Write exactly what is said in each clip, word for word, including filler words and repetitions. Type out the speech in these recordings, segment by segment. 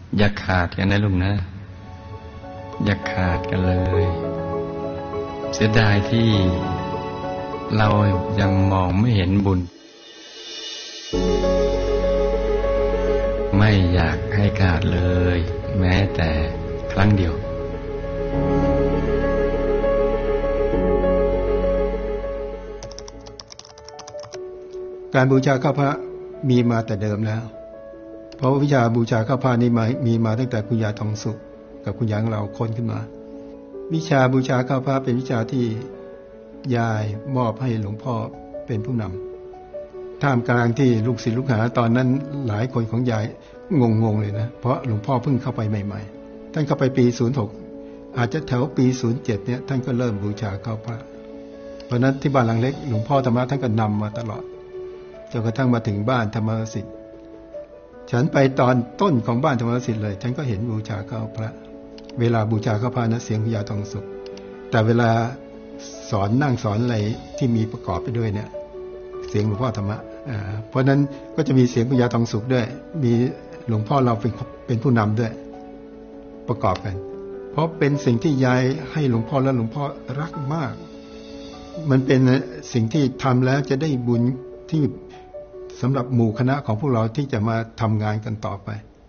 อย่าขาดกันนะลุงนะอย่าขาดกันเลยเสียดายที่เรายังมองไม่เห็นบุญไม่อยากให้ขาดเลยแม้แต่ครั้งเดียวการบูชาข้าวพระมีมาแต่เดิมแล้วเพราะวิชาบูชาข้าวพระนี้มามีมาตั้งแต่คุณยายทองสุขกับคุณยายของเราค้นขึ้นมาวิชาบูชาข้าวพระเป็นวิชาที่ยายมอบให้หลวงพ่อเป็นผู้นำท่ามกลางที่ลูกศิษย์ลูกหาตอนนั้นหลายคนของยายงงๆเลยนะเพราะหลวงพ่อเพิ่งเข้าไปใหม่ๆท่านเข้าไปปีศูนย์หกอาจจะแถวปีศูนย์เจ็ดเนี่ยท่านก็เริ่มบูชาข้าวพระเพราะนั้นที่บ้านหลังเล็กหลวงพ่อธรรมะท่านก็นำมาตลอดจนกระทั่งมาถึงบ้านธรรมสิทธิ์ฉันไปตอนต้นของบ้านธรรมสิทธิ์เลยฉันก็เห็นบูชาข้าวพระเวลาบูชาข้าวพระนะเสียงพญาทองสุขแต่เวลาสอนนั่งสอนอะไรที่มีประกอบไปด้วยเนี่ยเสียงหลวงพ่อธรรมะอ่าเพราะนั้นก็จะมีเสียงพญาทองสุขด้วยมีหลวงพ่อเราเป็นเป็นผู้นำด้วยประกอบกันเพราะเป็นสิ่งที่ยายให้หลวงพ่อและหลวงพ่อรักมากมันเป็นสิ่งที่ทำแล้วจะได้บุญที่สำหรับหมู่คณะของพวกเราที่จะมาทำงานกันต่อไป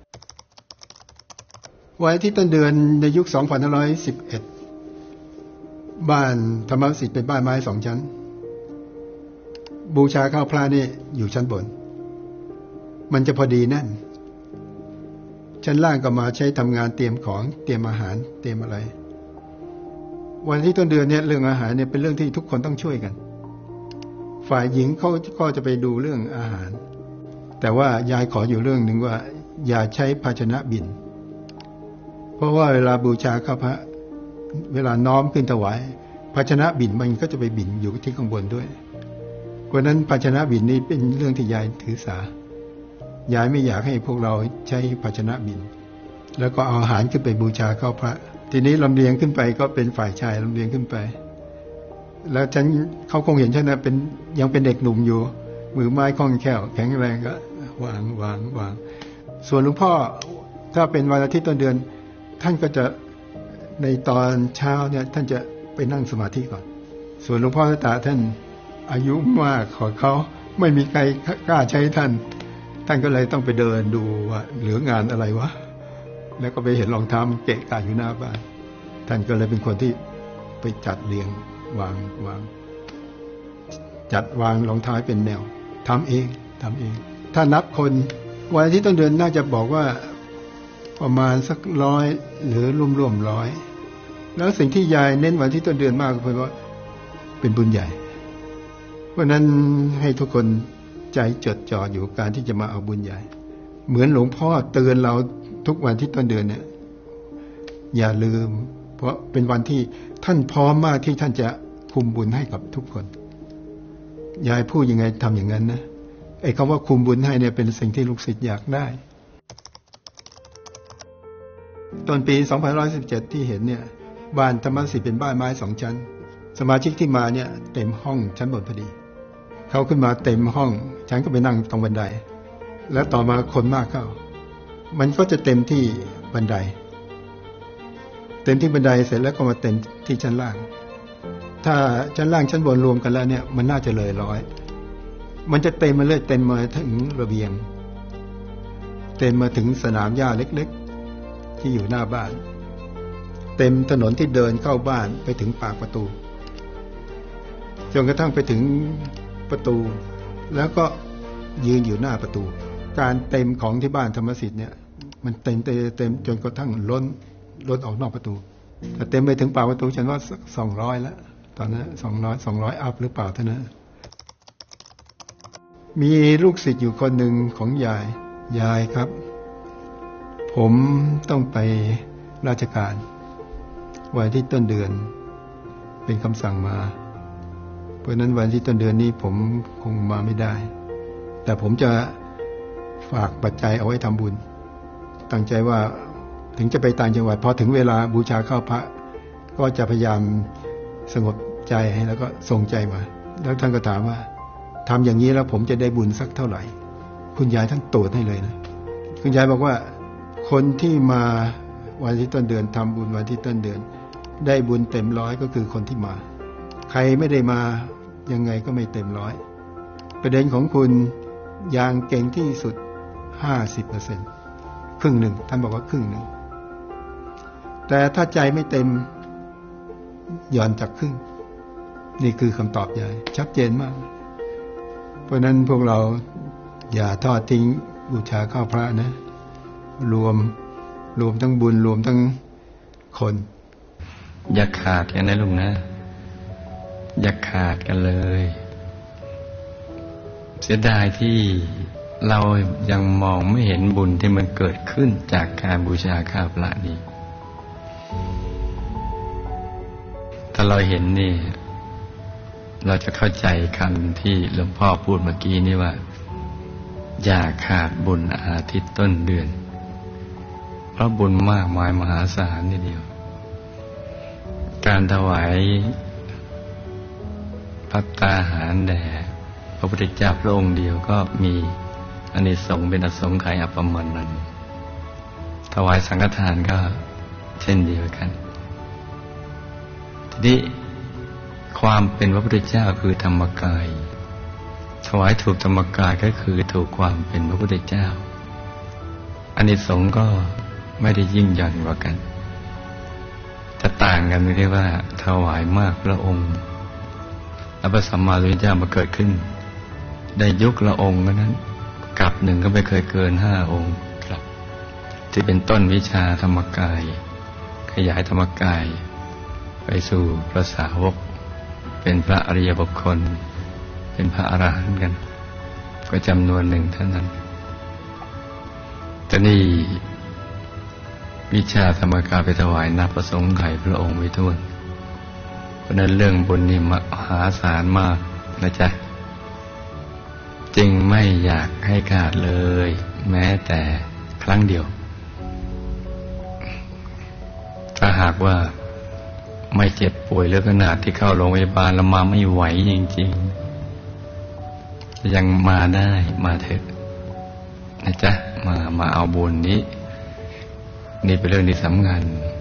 วันที่ต้นเดือนในยุคสองพันห้าร้อยสิบเอ็ดบ้านธรรมสิทธิ์เป็นบ้านไม้สองชั้นบูชาข้าวพระนี่อยู่ชั้นบนมันจะพอดีนั่นชั้นล่างก็มาใช้ทำงานเตรียมของเตรียมอาหารเตรียมอะไรวันที่ต้นเดือนเนี่ยเรื่องอาหารเนี่ยเป็นเรื่องที่ทุกคนต้องช่วยกันฝ่ายหญิงเขาก็จะไปดูเรื่องอาหารแต่ว่ายายขออยู่เรื่องหนึ่งว่าอย่าใช้ภาชนะบินเพราะว่าเวลาบูชาข้าวพระเวลาน้อมขึ้นถวายภาชนะบินมันก็จะไปบินอยู่ที่ข้างบนด้วยเพราะนั้นภาชนะบินนี้เป็นเรื่องที่ยายถือสายายไม่อยากให้พวกเราใช้ภาชนะบินแล้วก็เอาอาหารขึ้นไปบูชาข้าวพระทีนี้ลำเลียงขึ้นไปก็เป็นฝ่ายชายลำเลียงขึ้นไปแล้วฉันเขาคงเห็นฉันนะเป็นยังเป็นเด็กหนุ่มอยู่มือไม้คล่องแคล่วแข็งแรงก็วางวางวางส่วนหลวงพ่อถ้าเป็นวันอาทิตย์ต้นเดือนท่านก็จะในตอนเช้าเนี่ยท่านจะไปนั่งสมาธิก่อนส่วนหลวงพ่อตาท่านอายุมากขอเขาไม่มีใครกล้าใช้ท่านท่านก็เลยต้องไปเดินดูว่าเหลืองานอะไรวะแล้วก็ไปเห็นรองเท้าเกะกะอยู่หน้าบ้านท่านก็เลยเป็นคนที่ไปจัดเรียงวางวางจัดวางรองเท้าเป็นแนวทำเองทำเองถ้านับคนวันอาทิตย์ต้นเดือนน่าจะบอกว่าประมาณสักร้อยหรือร่วมๆร้อยแล้วสิ่งที่ยายเน้นวันที่ต้นเดือนมากเพราะว่าเป็นบุญใหญ่เพราะนั้นให้ทุกคนใจจดจ่ออยู่การที่จะมาเอาบุญใหญ่เหมือนหลวงพ่อเตือนเราทุกวันที่ต้นเดือนเนี่ยอย่าลืมเพราะเป็นวันที่ท่านพร้อมมากที่ท่านจะคุมบุญให้กับทุกคนยายพูดยังไงทำอย่างนั้นนะไอ้คำว่าคุมบุญให้เนี่ยเป็นสิ่งที่ลูกศิษย์อยากได้ตอนปีสองพันห้าร้อยสิบเจ็ดที่เห็นเนี่ยบ้านธรรมสิทธิ์เป็นบ้านไม้สองชั้นสมาชิกที่มาเนี่ยเต็มห้องชั้นบนพอดีเขาขึ้นมาเต็มห้องฉันก็ไปนั่งตรงบันไดแล้วต่อมาคนมากเข้ามันก็จะเต็มที่บันไดเต็มที่บันไดเสร็จแล้วก็มาเต็มที่ชั้นล่างถ้าชั้นล่างชั้นบนรวมกันแล้วเนี่ยมันน่าจะเลยร้อยมันจะเต็มมาเลยเต็มมาถึงระเบียงเต็มมาถึงสนามหญ้าเล็กๆที่อยู่หน้าบ้านเต็มถนนที่เดินเข้าบ้านไปถึงปากประตูจนกระทั่งไปถึงประตูแล้วก็ยืนอยู่หน้าประตูการเต็มของที่บ้านธรรมสิทธิ์เนี่ยมันเต็มเต็มเต็มจนกระทั่งล้นล้นออกนอกประตูแต่เต็มไปถึงปากประตูฉันว่าสองร้อยแล้วตอนนั้นสองร้อยสองร้อยอัพหรือเปล่าเท่านั้นมีลูกศิษย์อยู่คนหนึ่งของยายยายครับผมต้องไปราชการวันที่ต้นเดือนเป็นคำสั่งมาเพราะนั้นวันที่ต้นเดือนนี้ผมคงมาไม่ได้แต่ผมจะฝากปัจจัยเอาไว้ทำบุญตั้งใจว่าถึงจะไปต่างจังหวัดพอถึงเวลาบูชาข้าวพระก็จะพยายามสงบใจให้แล้วก็ส่งใจมาแล้วท่านก็ถามว่าทำอย่างนี้แล้วผมจะได้บุญสักเท่าไหร่คุณยายท่านตรวจให้เลยนะคุณยายบอกว่าคนที่มาวันที่ต้นเดือนทำบุญวันที่ต้นเดือนได้บุญเต็มร้อยก็คือคนที่มาใครไม่ได้มายังไงก็ไม่เต็มร้อยประเด็นของคุณอย่างเก่งที่สุด ห้าสิบเปอร์เซ็นต์ ครึ่งหนึ่งท่านบอกว่าครึ่งหนึ่งแต่ถ้าใจไม่เต็มหย่อนจากครึ่งนี่คือคำตอบใหญ่ชัดเจนมากเพราะนั้นพวกเราอย่าทอดทิ้งบูชาข้าวพระนะรวมรวมทั้งบุญรวมทั้งคนอย่าขาดกันนะลุงนะอย่าขาดกันเลยเสียดายที่เรายังมองไม่เห็นบุญที่มันเกิดขึ้นจากการบูชาข้าวพระนี้ถ้าเราเห็นนี่เราจะเข้าใจคำที่หลวงพ่อพูดเมื่อกี้นี่ว่าอย่าขาดบุญอาทิตย์ต้นเดือนเพราะบุญมากมายมหาศาลทีเดียวการถวายภัตตาหารแด่พระพุทธเจ้าพระองค์เดียวก็มีอานิสงส์เป็นอสงไขยอัปปมาณันถวายสังฆทานก็เช่นเดียวกันทีนี้ความเป็นพระพุทธเจ้าคือธรรมกายถวายถูกธรรมกายก็คือถูกความเป็นพระพุทธเจ้าอานิสงส์ก็ไม่ได้ยิ่งหย่อนกว่ากันจะต่างกันที่ว่าถวายมากพระองค์แล้วพระสัมมาสัมพุทธเจ้ามาเกิดขึ้นได้ยุคละองค์นั้นกับหนึ่งก็ไม่เคยเกินห้าองค์ครับที่เป็นต้นวิชาธรรมกายขยายธรรมกายไปสู่พระสาวกเป็นพระอริยบุคคลเป็นพระอรหันต์กันก็จำนวนหนึ่งเท่านั้นแต่นี่วิชาธรรมกายไปถวายนับประสงค์ไขพระองค์ไว้ทั่วเพราะนั้นเรื่องบุญนี่มหาศาลมากนะจ๊ะจึงไม่อยากให้ขาดเลยแม้แต่ครั้งเดียวถ้าหากว่าไม่เจ็บป่วยหรือขนาดที่เข้าโรงพยาบาลแล้วมาไม่ไหวจริงๆยังมาได้มาเถอะนะจ๊ะมามาเอาบุญนี้นี่เป็นเรื่องที่สำคัญ